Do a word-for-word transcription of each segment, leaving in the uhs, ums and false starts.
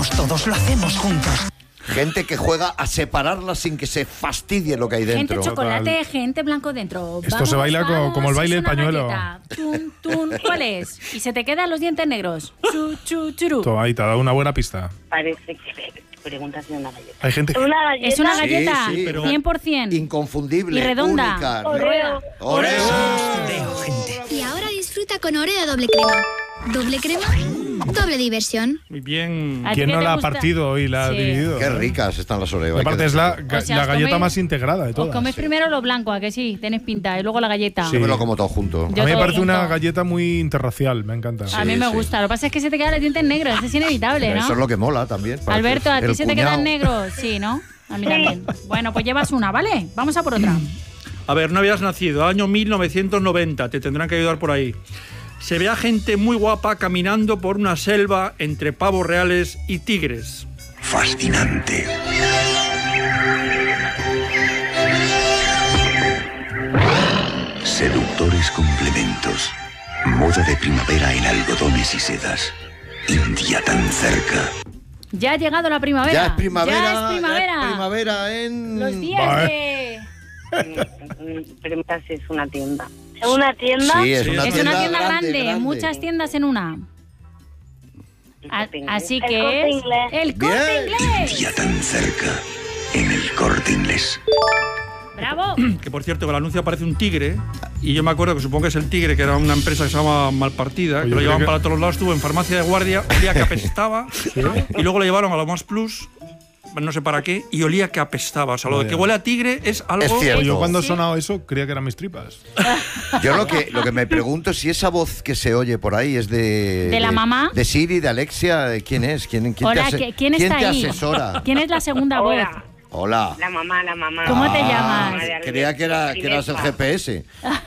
hacemos todos, lo hacemos juntos. Gente que juega a separarlas sin que se fastidie lo que hay dentro. Gente chocolate, gente blanco dentro. Esto vamos, se baila vamos, como, como el baile del pañuelo. Tun, tun, ¿cuál es? Y se te quedan los dientes negros. Chu, chu, churu. Toma, ahí te ha dado una buena pista. Parece que preguntas de una galleta. Hay gente que... ¿Una galleta? Es una galleta, Sí, sí, pero- cien por ciento. Inconfundible, Y redonda. única. Oreo. Oreo. Oreo, gente. Y ahora disfruta con Oreo doble crema. ¿Doble crema? Doble diversión. Muy bien. ¿A ti ¿Quién qué no te la ha gusta? partido y la ha Sí. dividido? Qué ricas están las Oreo. hay Aparte que es la, decirlo. ga- O sea, la os galleta coméis- más integrada de Os todas. coméis primero lo blanco, ¿a que sí? Tenéis pinta. Y luego la galleta. Sí. Yo me lo como todo junto. Yo A mí me todo parece una junto. galleta muy interracial, me encanta. A mí Sí, me sí. gusta. Lo que pasa es que se te quedan los dientes negros. Eso es inevitable, ¿no? Eso es lo que mola también. para Alberto, ¿a que ti el se te cuñado- quedan negros? Sí, ¿no? A mí también. Bueno, pues llevas una, ¿vale? Vamos a por otra. A ver, no habías nacido, año mil novecientos noventa, te tendrán que ayudar por ahí. Se ve a gente muy guapa caminando por una selva entre pavos reales y tigres. Fascinante. Seductores complementos. Moda de primavera en algodones y sedas. India tan cerca. Ya ha llegado la primavera. Ya es primavera. Ya es primavera. ya es primavera en... Los días Vale. de... Preguntas si es una tienda. ¿Es una tienda? Sí, es Sí, una es Es tienda, una tienda grande, grande, grande. muchas tiendas en una. El A- Corte Inglés. así El que Corte es Inglés. el Corte Bien. Inglés. India tan cerca. En el Corte Inglés. Bravo. Que por cierto, con el anuncio aparece un tigre. Y yo me acuerdo que supongo que es el tigre, que era una empresa que se llama Malpartida, Oye, que lo creo llevaban que- para todos lados. Estuvo en farmacia de guardia, olía que apestaba. Y luego lo llevaron a lo más plus, no sé para qué, y olía que apestaba. O sea, lo de Vaya. que huele a tigre es algo. Es cierto. Yo cuando he Sí. sonado eso creía que eran mis tripas. Yo lo que, lo que me pregunto es si esa voz que se oye por ahí es de... ¿De la mamá? De Siri, de Alexia, ¿de quién es? ¿Quién, quién Hola, te, ase- ¿qui- ¿quién está te ahí? asesora? ¿Quién es la segunda voz? Hola. Hola. La mamá, la mamá. ¿Cómo te Ah, llamas? María Creía que, era, que eras el Inés. G P S.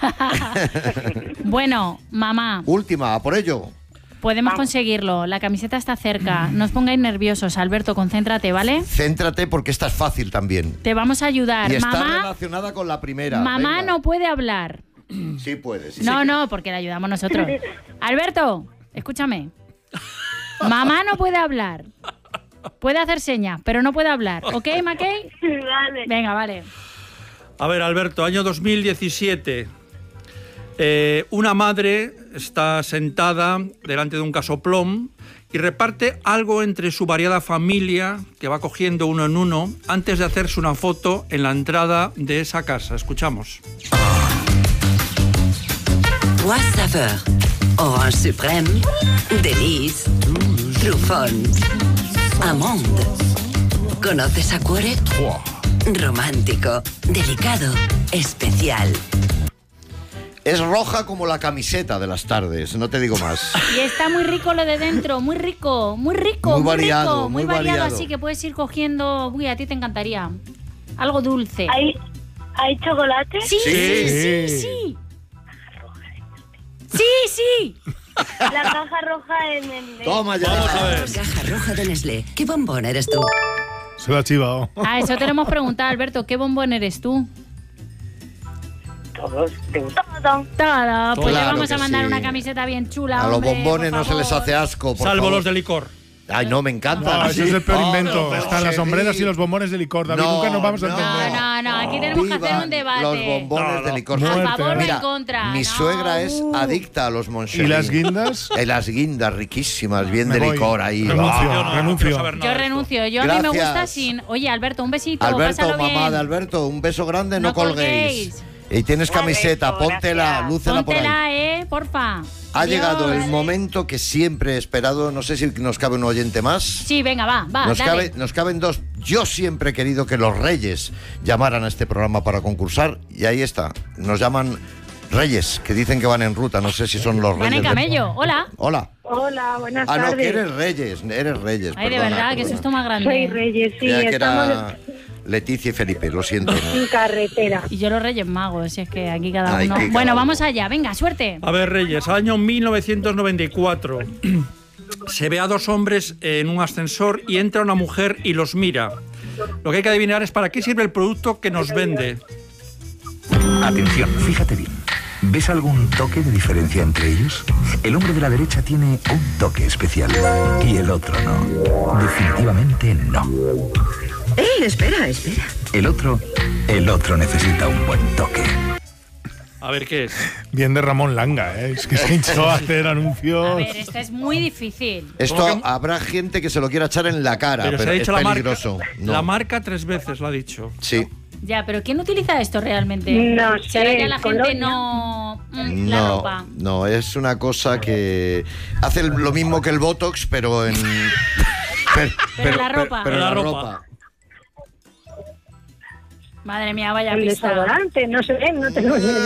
Bueno, mamá, Última, a por ello. podemos conseguirlo. La camiseta está cerca. No os pongáis nerviosos, Alberto, concéntrate, ¿vale? Céntrate porque esta es fácil también. Te vamos a ayudar. Y está Mamá, relacionada con la primera. mamá Venga. no puede hablar. Sí puedes. sí, No, sí. no, porque le ayudamos nosotros. Alberto, escúchame. Mamá no puede hablar. Puede hacer señas, pero no puede hablar. ¿Ok, McKay? Vale. Venga, vale. A ver, Alberto, año dos mil diecisiete. Eh, una madre está sentada delante de un casoplón y reparte algo entre su variada familia, que va cogiendo uno en uno, antes de hacerse una foto en la entrada de esa casa. Escuchamos. Trois saveurs. Orange suprême, délice, truffons, amande. ¿Conoces a Cuore? Romántico, delicado, especial. Es roja como la camiseta de las tardes, no te digo más. Y está muy rico lo de dentro, muy rico, muy rico, Muy muy, variado, rico, muy, muy variado, variado. así que puedes ir cogiendo. Uy, a ti te encantaría. Algo dulce. ¿Hay, ¿Hay chocolate? Sí, sí, sí, Sí. sí. Sí, sí. La caja roja en el... Toma ya. Vamos a ver. Caja roja de Nestlé. ¿Qué bombón eres tú? Se lo ha chivado. A eso te lo hemos preguntado, Alberto. ¿Qué bombón eres tú? Todos. ¿Te gusta? Todo. Todo. Pues le Claro vamos que a mandar sí. una camiseta bien chula. A los hombre, bombones por no se les favor. hace asco, por Salvo favor. los de licor. Ay, no, me encanta. No, ese es el peor invento. Están las sombreras y los bombones bombones de licor. David, No, nunca nos vamos a no. entender. No, no, no. Aquí tenemos que hacer un debate. Los bombones No, no. de licor. A favor o en Mira, contra, mi no. suegra es Uh. adicta a los Moncherie. ¿Y las guindas? Y las guindas riquísimas, bien Me de voy. licor ahí. Renuncio. Ah. Yo no, no renuncio. quiero saber nada Yo de esto. renuncio. Yo a mí me Gracias. gusta sin. Oye, Alberto, un besito. Alberto, pásalo mamá bien. de Alberto, un beso grande, no, No colguéis. colguéis. Y tienes Vale, camiseta, eso, póntela, gracias. lúcela por ahí. Póntela, eh, porfa. Ha Adiós. llegado el momento que siempre he esperado. No sé si nos cabe un oyente más. Sí, venga, va, va. Nos, dale. cabe- nos caben dos. Yo siempre he querido que los Reyes llamaran a este programa para concursar. Y ahí está. Nos llaman Reyes, que dicen que van en ruta. No sé si son los Van Reyes. en de- camello. Hola. Hola. Hola, buenas Ah, no, tardes. que eres Reyes. Eres Reyes. Ay, de perdona, verdad, que perdona. susto más grande. Soy Reyes, sí, Creía que estamos era Leticia y Felipe, lo siento. ¿no? en carretera. Y yo los Reyes Magos, si es que aquí cada Ay, uno. qué Bueno, cada vamos uno. allá, venga, suerte. A ver, Reyes, año mil novecientos noventa y cuatro. Se ve a dos hombres en un ascensor y entra una mujer y los mira. Lo que hay que adivinar es para qué sirve el producto que nos vende. Atención, fíjate bien. ¿Ves algún toque de diferencia entre ellos? El hombre de la derecha tiene un toque especial y el otro no. Definitivamente no. ¡Eh, espera, espera! El otro, el otro necesita un buen toque. A ver, ¿qué es? Bien de Ramón Langa, ¿eh? Es que se hinchó a hacer anuncios. A ver, esto es muy difícil. Esto ¿Cómo que- habrá gente que se lo quiera echar en la cara, Pero, pero, se ha es dicho la marca, peligroso. No. la marca tres veces, lo ha dicho. Sí. Ya, pero ¿quién utiliza esto realmente? No Si ahora sé, ya la gente colonia. no... mm, la No, ropa. no, es una cosa que hace el- lo mismo que el Botox, pero en... pero, Pero la ropa. Pero, la La ropa. ropa. Madre mía, vaya El pista. desodorante, no sé, no tengo ni idea.